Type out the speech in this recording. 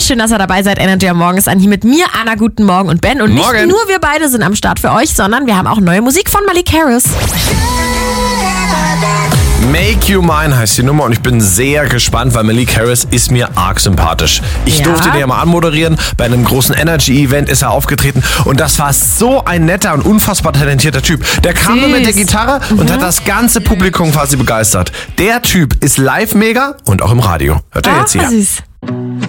schön, dass ihr dabei seid. Energy am Morgen ist an hier mit mir, Anna, guten Morgen und Ben. Und nicht Morgen. nur wir beide sind am Start für euch, sondern wir haben auch neue Musik von Malik Harris. Make You Mine heißt die Nummer und ich bin sehr gespannt, weil Malik Harris ist mir arg sympathisch. Ich durfte den ja mal anmoderieren. Bei einem großen Energy-Event ist er aufgetreten und das war so ein netter und unfassbar talentierter Typ. Der kam nur mit der Gitarre und hat das ganze Publikum quasi begeistert. Der Typ ist live mega und auch im Radio. Hört ihr jetzt hier. Süß.